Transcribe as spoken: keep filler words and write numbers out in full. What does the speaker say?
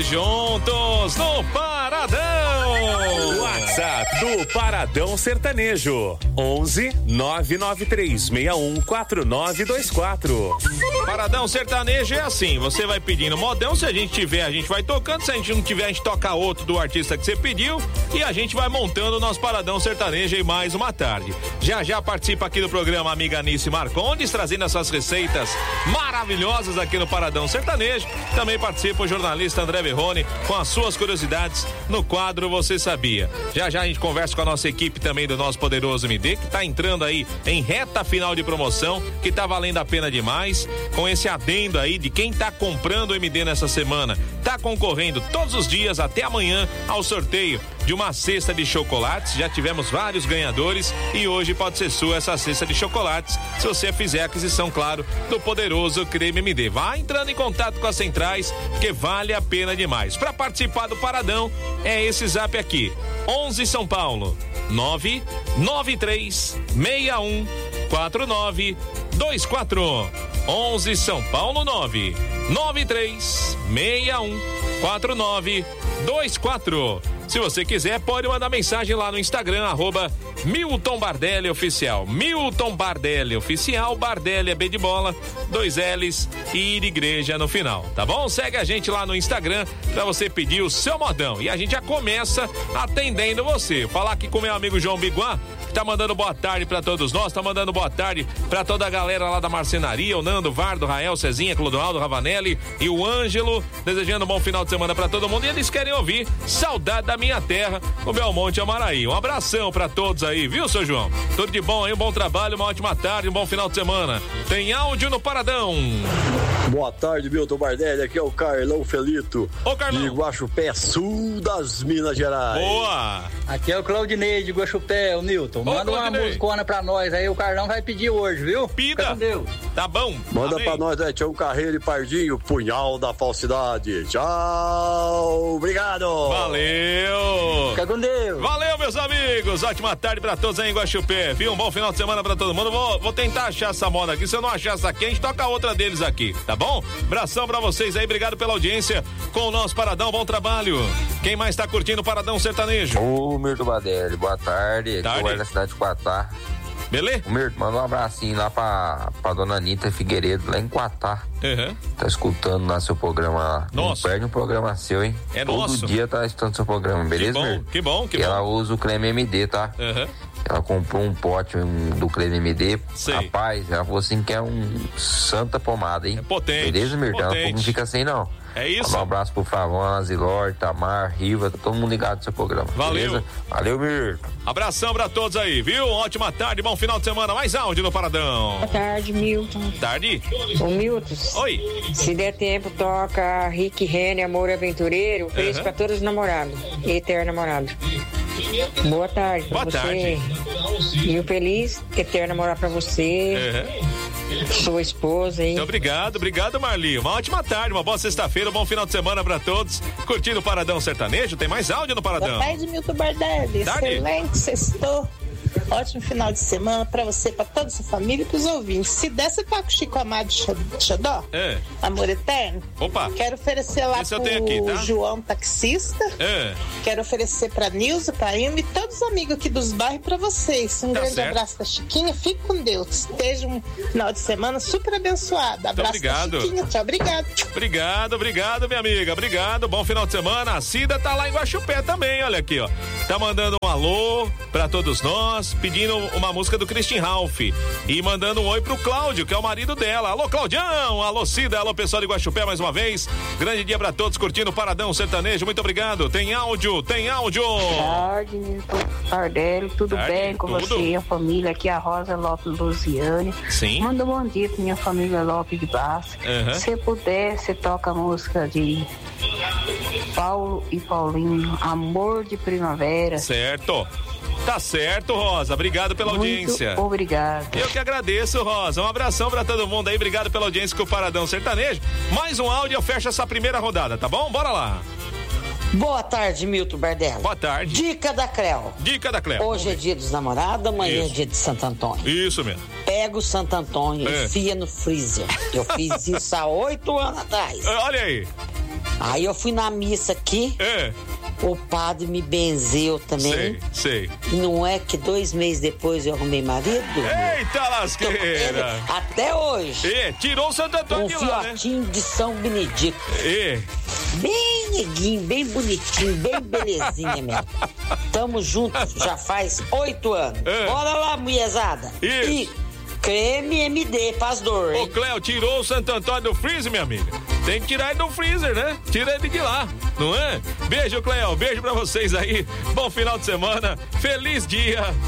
juntos no Paradão. WhatsApp do Paradão Sertanejo onze nove nove três seis um quatro nove dois quatro. Paradão Sertanejo é assim, você vai pedindo modão, se a gente tiver, a gente vai tocando, se a gente não tiver, a gente toca outro do artista que você pediu e a gente vai montando o nosso Paradão Sertanejo em mais uma tarde. Já já participa aqui do programa amiga Anice Marcondes, trazendo essas receitas maravilhosas aqui no Paradão Sertanejo. Também participa o jornalista André Verrone com as suas curiosidades no quadro Você Sabia. Já já a gente conversa com a nossa equipe também do nosso poderoso M D, que tá entrando aí em reta final de promoção, que tá valendo a pena demais, com esse adendo aí de quem tá comprando o M D nessa semana, tá concorrendo todos os dias até amanhã ao sorteio de uma cesta de chocolates. Já tivemos vários ganhadores e hoje pode ser sua essa cesta de chocolates, se você fizer a aquisição, claro, do poderoso Creme M D. Vai entrando em contato com as centrais, porque vale a pena demais. Para participar do Paradão, é esse zap aqui, onze São Paulo, nove nove três seis um quatro nove dois quatro. onze São Paulo, nove nove três seis um quatro nove dois quatro. Se você quiser, pode mandar mensagem lá no Instagram, arroba Milton Bardelli Oficial. Milton Bardelli Oficial, Bardelli é B de bola, dois L's e de igreja no final, tá bom? Segue a gente lá no Instagram pra você pedir o seu modão. E a gente já começa atendendo você. Falar aqui com meu amigo João Biguá, que tá mandando boa tarde pra todos nós, tá mandando boa tarde pra toda a galera lá da marcenaria, o Nando, Vardo, Rael, Cezinha, Clodoaldo, Ravanelli e o Ângelo, desejando um bom final de semana pra todo mundo. E eles querem ouvir Saudade da Minha Terra, no Belmonte Amaraí. Um abração pra todos aí, viu, seu João? Tudo de bom aí, um bom trabalho, uma ótima tarde, um bom final de semana. Tem áudio no Paradão. Boa tarde, Milton Bardelli, aqui é o Carlão Felito. Ô, Carlão. De Guaxupé, sul das Minas Gerais. Boa! Aqui é o Claudinei de Guaxupé, o Nilton. Ô, Manda Claudinei. uma musicona pra nós aí, o Carlão vai pedir hoje, viu? Pida! Fica com Deus. Tá bom? Manda Amém. pra nós, né, Tião Carreiro e Pardinho, Punhal da Falsidade. Tchau, obrigado. Valeu! Fica com Deus. Valeu, meus amigos. Ótima tarde pra todos aí em Guaxupé, viu? Um bom final de semana pra todo mundo. Vou, vou tentar achar essa moda aqui. Se eu não achar essa aqui, a gente toca outra deles aqui, tá bom? Abração pra vocês aí. Obrigado pela audiência com o nosso Paradão. Bom trabalho. Quem mais tá curtindo o Paradão Sertanejo? Ô, Mirto Badelli, boa tarde. Tarde. Aqui é o da cidade de Quatá. Beleza? Ô, Mirto, manda um abracinho lá pra, pra dona Anitta Figueiredo, lá em Quatá. Uhum. Tá escutando lá seu programa lá. Nossa. Não perde um programa seu, hein? É Todo nosso. dia tá escutando seu programa, beleza, Que bom, Mirto? que bom, que e bom. ela usa o creme M D, tá? Uhum. Ela comprou um pote um, do creme M D. Sei. Rapaz, ela falou assim que é um santa pomada, hein? É potente. Beleza, Mirto? Ela Potente. falou que não fica assim, não. É isso. Manda um abraço pro Flavão, Zilor, Tamar, Riva, tá todo mundo ligado no seu programa. Valeu. Beleza? Valeu, Mirto. Abração pra todos aí, viu? Ótima tarde, bom final de semana. Mais áudio no Paradão. Boa tarde, Milton. Tarde? Ô, Milton. Oi. Se der tempo, toca Rick Renner, Amor Aventureiro. Beijo Uhum. pra todos os namorados. Eterno namorado. Boa tarde pra Boa você. tarde. E um feliz eterno namorar pra você. Uhum. Sua esposa aí. Muito obrigado, obrigado, Marli. Uma ótima tarde, uma boa sexta-feira, um bom final de semana pra todos. Curtindo o Paradão Sertanejo, tem mais áudio no Paradão. Boa tarde, Milton Bardelli. Tarde. Excelente sextou. Ótimo final de semana pra você, pra toda a sua família e pros ouvintes. Se der, você toca o Chico Amado de Xodó, É. Amor Eterno. Opa. Quero oferecer lá Esse eu pro tenho aqui, tá? João Taxista. É. Quero oferecer pra Nilza, pra Ilma e todos os amigos aqui dos bairros pra vocês. Um Tá grande certo. abraço da Chiquinha. Fique com Deus. Esteja um final de semana super abençoado. Abraço obrigado. da Chiquinha. Tchau, obrigado. Obrigado, obrigado, minha amiga. Obrigado, bom final de semana. A Cida tá lá em Guaxupé também, olha aqui, ó. Tá mandando um alô pra todos nós, pedindo uma música do Christian Ralph e mandando um oi pro Cláudio, que é o marido dela. Alô, Claudião! Alô, Cida! Alô, pessoal de Guaxupé, mais uma vez. Grande dia pra todos, curtindo o Paradão Sertanejo. Muito obrigado. Tem áudio, tem áudio. Boa tarde, Milton Bardelli. Tudo Tarde, bem com tudo. você e a família? Aqui é a Rosa Lopes Luziane. Sim. Manda um bom dia pra minha família Lopes de Baixo. Uhum. Se puder, você toca a música de Paulo e Paulinho, Amor de Primavera. Certo. Tá certo, Rosa. Obrigado pela audiência. Muito obrigado. Eu que agradeço, Rosa. Um abração pra todo mundo aí. Obrigado pela audiência com o Paradão Sertanejo. Mais um áudio, eu fecho essa primeira rodada, tá bom? Bora lá. Boa tarde, Milton Bardelli. Boa tarde. Dica da Creu. Dica da Cleo. Hoje é dia dos namorados, amanhã Isso. é dia de Santo Antônio. Isso mesmo. Pega o Santo Antônio, É. enfia no freezer. Eu fiz isso há oito anos atrás. Olha aí. Aí eu fui na missa aqui. É. O padre me benzeu também. Sei, sei. E não é que dois meses depois eu arrumei marido? Eita lasqueira! Ele, até hoje. E, tirou o Santo Antônio um de lá, né? fiotinho de São Benedito. E. Bem neguinho, bem bonitinho, bem belezinha mesmo. Tamo juntos já faz oito anos. É. Bora lá, mulherzada. Isso. E creme M D, faz dor, hein? Ô, Cléo, tirou o Santo Antônio do freezer, minha amiga? Tem que tirar ele do freezer, né? Tira ele de lá, não é? Beijo, Cléo. Beijo pra vocês aí. Bom final de semana. Feliz dia.